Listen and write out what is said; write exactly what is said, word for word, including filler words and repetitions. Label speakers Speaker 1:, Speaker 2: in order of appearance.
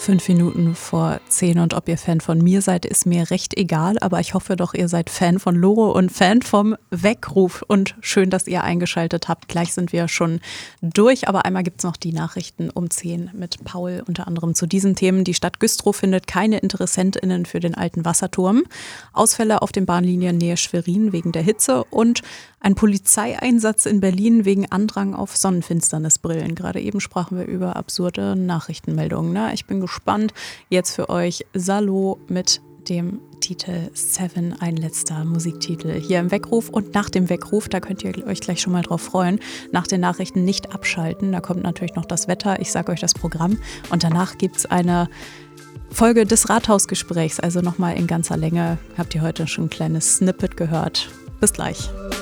Speaker 1: Fünf Minuten vor zehn und ob ihr Fan von mir seid, ist mir recht egal, aber ich hoffe doch, ihr seid Fan von Loro und Fan vom Weckruf und schön, dass ihr eingeschaltet habt. Gleich sind wir schon durch, aber einmal gibt es noch die Nachrichten um zehn mit Paul, unter anderem zu diesen Themen. Die Stadt Güstrow findet keine InteressentInnen für den alten Wasserturm, Ausfälle auf den Bahnlinien Nähe Schwerin wegen der Hitze und ein Polizeieinsatz in Berlin wegen Andrang auf Sonnenfinsternisbrillen. Gerade eben sprachen wir über absurde Nachrichtenmeldungen. Ne? Ich bin gespannt. Jetzt für euch Salo mit dem Titel Seven, ein letzter Musiktitel hier im Weckruf. Und nach dem Weckruf, da könnt ihr euch gleich schon mal drauf freuen, nach den Nachrichten nicht abschalten. Da kommt natürlich noch das Wetter. Ich sage euch das Programm. Und danach gibt es eine Folge des Rathausgesprächs. Also nochmal in ganzer Länge. Habt ihr heute schon ein kleines Snippet gehört. Bis gleich.